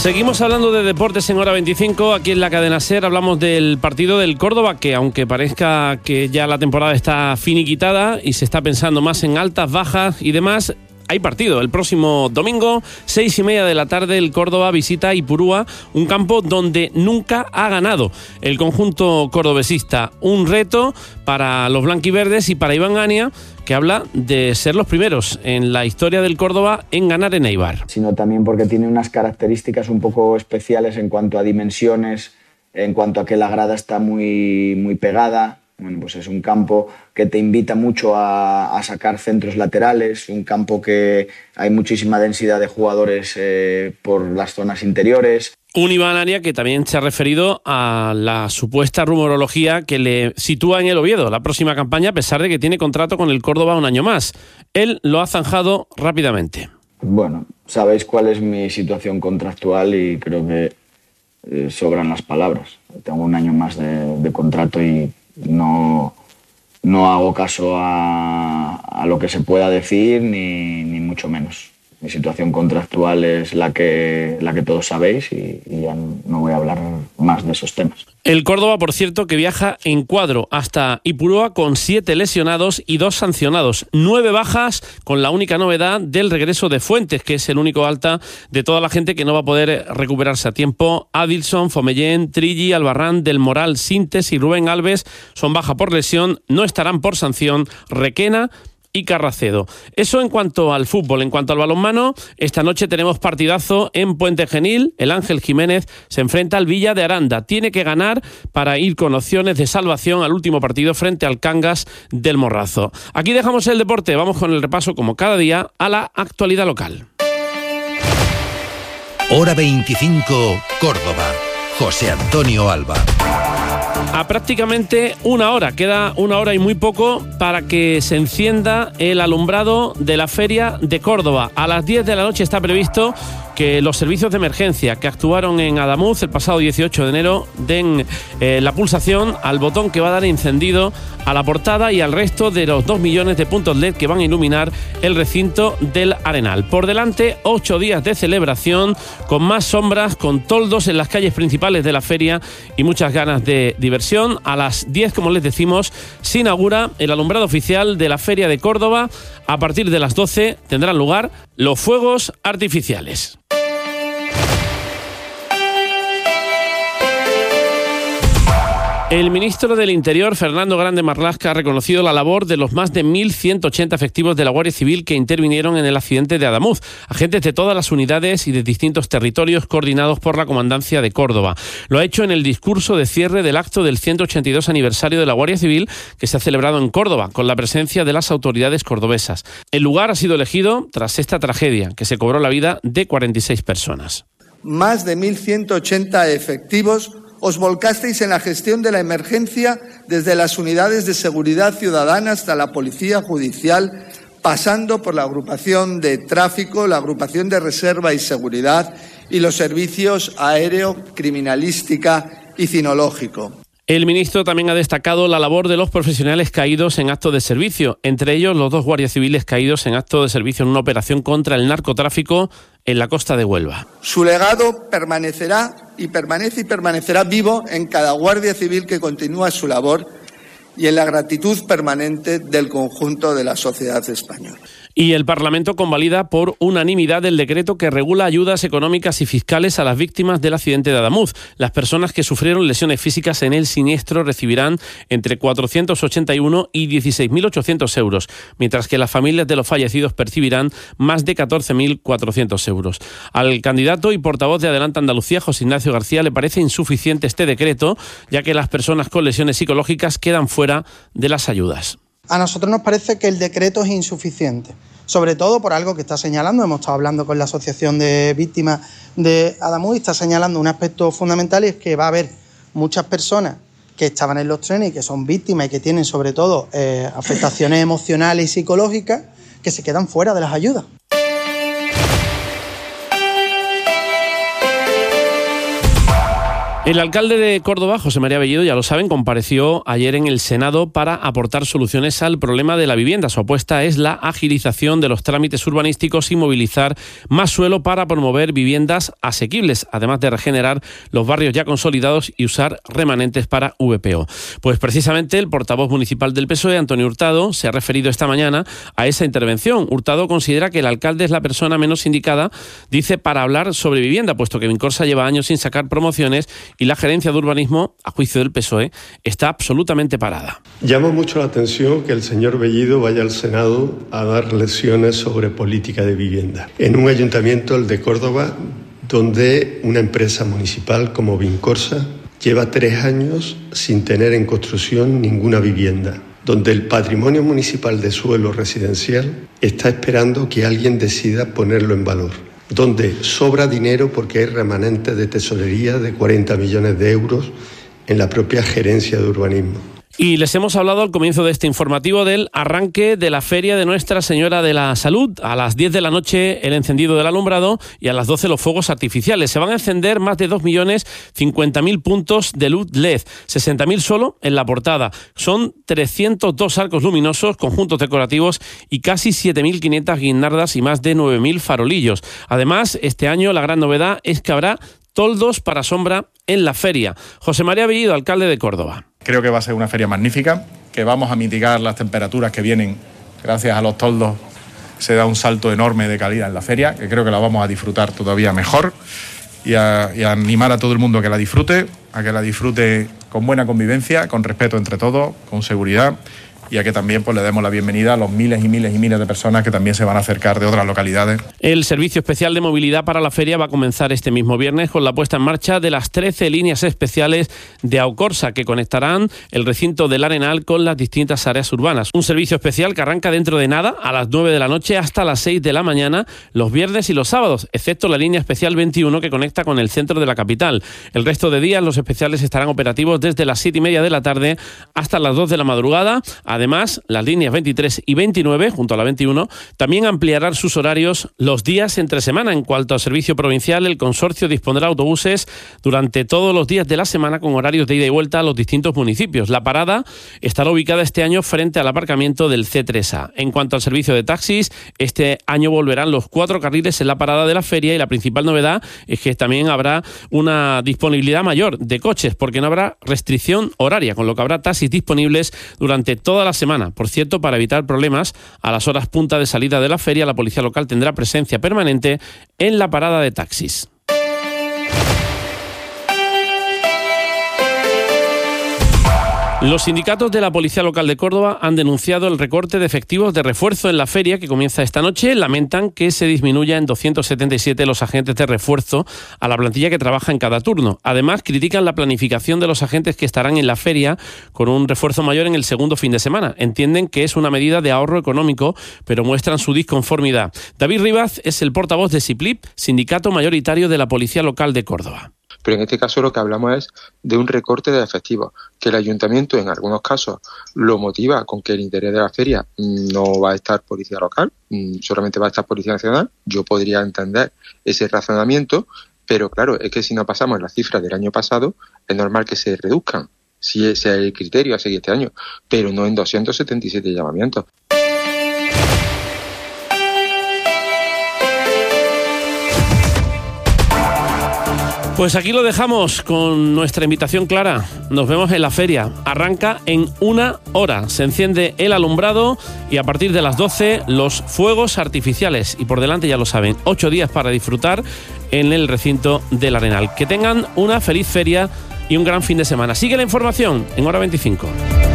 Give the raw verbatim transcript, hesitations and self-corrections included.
Seguimos hablando de deportes en Hora veinticinco, aquí en la cadena SER. Hablamos del partido del Córdoba, que aunque parezca que ya la temporada está finiquitada y se está pensando más en altas, bajas y demás, hay partido. El próximo domingo, seis y media de la tarde, el Córdoba visita Ipurúa, un campo donde nunca ha ganado el conjunto cordobesista. Un reto para los blanquiverdes y para Iván Ania, que habla de ser los primeros en la historia del Córdoba en ganar en Eibar. Sino también porque tiene unas características un poco especiales en cuanto a dimensiones, en cuanto a que la grada está muy, muy pegada. Bueno, pues es un campo que te invita mucho a, a sacar centros laterales, un campo que hay muchísima densidad de jugadores eh, por las zonas interiores. Un Iván Ania que también se ha referido a la supuesta rumorología que le sitúa en el Oviedo la próxima campaña, a pesar de que tiene contrato con el Córdoba un año más. Él lo ha zanjado rápidamente. Bueno, sabéis cuál es mi situación contractual y creo que eh, sobran las palabras. Tengo un año más de, de contrato y no, no hago caso a, a lo que se pueda decir, ni, ni mucho menos. Mi situación contractual es la que, la que todos sabéis y, y ya no voy a hablar más de esos temas. El Córdoba, por cierto, que viaja en cuadro hasta Ipurúa con siete lesionados y dos sancionados. Nueve bajas, con la única novedad del regreso de Fuentes, que es el único alta de toda la gente que no va a poder recuperarse a tiempo. Adilson, Fomellén, Trilli, Albarrán, Del Moral, Sintes y Rubén Alves son baja por lesión, no estarán por sanción Requena y Carracedo. Eso en cuanto al fútbol. En cuanto al balonmano, esta noche tenemos partidazo en Puente Genil. El Ángel Jiménez se enfrenta al Villa de Aranda. Tiene que ganar para ir con opciones de salvación al último partido frente al Cangas del Morrazo. Aquí dejamos el deporte. Vamos con el repaso, como cada día, a la actualidad local. Hora veinticinco, Córdoba. José Antonio Alba. A prácticamente una hora, queda una hora y muy poco para que se encienda el alumbrado de la Feria de Córdoba. A las diez de la noche está previsto que los servicios de emergencia que actuaron en Adamuz el pasado dieciocho de enero den eh, la pulsación al botón que va a dar encendido a la portada y al resto de los dos millones de puntos L E D que van a iluminar el recinto del Arenal. Por delante, ocho días de celebración con más sombras, con toldos en las calles principales de la feria y muchas ganas de diversión. A las diez, como les decimos, se inaugura el alumbrado oficial de la Feria de Córdoba. A partir de las doce tendrán lugar los fuegos artificiales. El ministro del Interior, Fernando Grande Marlaska, ha reconocido la labor de los más de mil ciento ochenta efectivos de la Guardia Civil que intervinieron en el accidente de Adamuz. Agentes de todas las unidades y de distintos territorios coordinados por la Comandancia de Córdoba. Lo ha hecho en el discurso de cierre del acto del ciento ochenta y dos aniversario de la Guardia Civil que se ha celebrado en Córdoba, con la presencia de las autoridades cordobesas. El lugar ha sido elegido tras esta tragedia, que se cobró la vida de cuarenta y seis personas. Más de mil ciento ochenta efectivos os volcasteis en la gestión de la emergencia desde las unidades de seguridad ciudadana hasta la policía judicial, pasando por la agrupación de tráfico, la agrupación de reserva y seguridad y los servicios aéreo, criminalística y cinológico. El ministro también ha destacado la labor de los profesionales caídos en acto de servicio, entre ellos los dos guardias civiles caídos en acto de servicio en una operación contra el narcotráfico en la costa de Huelva. Su legado permanecerá y permanece y permanecerá vivo en cada guardia civil que continúa su labor y en la gratitud permanente del conjunto de la sociedad española. Y el Parlamento convalida por unanimidad el decreto que regula ayudas económicas y fiscales a las víctimas del accidente de Adamuz. Las personas que sufrieron lesiones físicas en el siniestro recibirán entre cuatrocientos ochenta y uno y dieciséis mil ochocientos euros, mientras que las familias de los fallecidos percibirán más de catorce mil cuatrocientos euros. Al candidato y portavoz de Adelante Andalucía, José Ignacio García, le parece insuficiente este decreto, ya que las personas con lesiones psicológicas quedan fuera de las ayudas. A nosotros nos parece que el decreto es insuficiente, sobre todo por algo que está señalando. Hemos estado hablando con la Asociación de Víctimas de Adamuz y está señalando un aspecto fundamental, y es que va a haber muchas personas que estaban en los trenes y que son víctimas y que tienen sobre todo eh, afectaciones emocionales y psicológicas que se quedan fuera de las ayudas. El alcalde de Córdoba, José María Bellido, ya lo saben, compareció ayer en el Senado para aportar soluciones al problema de la vivienda. Su apuesta es la agilización de los trámites urbanísticos y movilizar más suelo para promover viviendas asequibles, además de regenerar los barrios ya consolidados y usar remanentes para V P O. Pues precisamente el portavoz municipal del P S O E, Antonio Hurtado, se ha referido esta mañana a esa intervención. Hurtado considera que el alcalde es la persona menos indicada, dice, para hablar sobre vivienda, puesto que Vincorsa lleva años sin sacar promociones y la gerencia de urbanismo, a juicio del P S O E, está absolutamente parada. Llama mucho la atención que el señor Bellido vaya al Senado a dar lecciones sobre política de vivienda, en un ayuntamiento, el de Córdoba, donde una empresa municipal como Vincorsa lleva tres años sin tener en construcción ninguna vivienda, donde el patrimonio municipal de suelo residencial está esperando que alguien decida ponerlo en valor, donde sobra dinero porque hay remanentes de tesorería de cuarenta millones de euros en la propia gerencia de urbanismo. Y les hemos hablado al comienzo de este informativo del arranque de la Feria de Nuestra Señora de la Salud. A las diez de la noche el encendido del alumbrado y a las doce los fuegos artificiales. Se van a encender más de dos millones cincuenta mil puntos de luz L E D, sesenta mil solo en la portada. Son trescientos dos arcos luminosos, conjuntos decorativos y casi siete mil quinientas guirnaldas y más de nueve mil farolillos. Además, este año la gran novedad es que habrá toldos para sombra en la feria. José María Bellido, alcalde de Córdoba. Creo que va a ser una feria magnífica, que vamos a mitigar las temperaturas que vienen gracias a los toldos. Se da un salto enorme de calidad en la feria, que creo que la vamos a disfrutar todavía mejor y a, y a animar a todo el mundo a que la disfrute, a que la disfrute con buena convivencia, con respeto entre todos, con seguridad, y a que también pues, le demos la bienvenida a los miles y miles y miles de personas que también se van a acercar de otras localidades. El Servicio Especial de Movilidad para la Feria va a comenzar este mismo viernes con la puesta en marcha de las trece líneas especiales de Aucorsa que conectarán el recinto del Arenal con las distintas áreas urbanas. Un servicio especial que arranca dentro de nada a las nueve de la noche hasta las seis de la mañana los viernes y los sábados, excepto la línea especial veintiuno que conecta con el centro de la capital. El resto de días los especiales estarán operativos desde las siete y media de la tarde hasta las dos de la madrugada. Además, las líneas veintitrés y veintinueve, junto a la veintiuno, también ampliarán sus horarios los días entre semana. En cuanto al servicio provincial, el consorcio dispondrá autobuses durante todos los días de la semana con horarios de ida y vuelta a los distintos municipios. La parada estará ubicada este año frente al aparcamiento del C tres A. En cuanto al servicio de taxis, este año volverán los cuatro carriles en la parada de la feria y la principal novedad es que también habrá una disponibilidad mayor de coches porque no habrá restricción horaria, con lo que habrá taxis disponibles durante toda la semana. Por cierto, para evitar problemas, a las horas punta de salida de la feria, la policía local tendrá presencia permanente en la parada de taxis. Los sindicatos de la Policía Local de Córdoba han denunciado el recorte de efectivos de refuerzo en la feria que comienza esta noche. Lamentan que se disminuya en doscientos setenta y siete los agentes de refuerzo a la plantilla que trabaja en cada turno. Además, critican la planificación de los agentes que estarán en la feria con un refuerzo mayor en el segundo fin de semana. Entienden que es una medida de ahorro económico, pero muestran su disconformidad. David Rivas es el portavoz de SIPLIP, sindicato mayoritario de la Policía Local de Córdoba. Pero en este caso lo que hablamos es de un recorte de efectivos, que el ayuntamiento en algunos casos lo motiva con que el interés de la feria no va a estar policía local, solamente va a estar policía nacional. Yo podría entender ese razonamiento, pero claro, es que si no pasamos las cifras del año pasado, es normal que se reduzcan, si ese es el criterio a seguir este año, pero no en doscientos setenta y siete llamamientos. Pues aquí lo dejamos con nuestra invitación clara. Nos vemos en la feria. Arranca en una hora. Se enciende el alumbrado y a partir de las doce los fuegos artificiales. Y por delante, ya lo saben, ocho días para disfrutar en el recinto del Arenal. Que tengan una feliz feria y un gran fin de semana. Sigue la información en Hora veinticinco.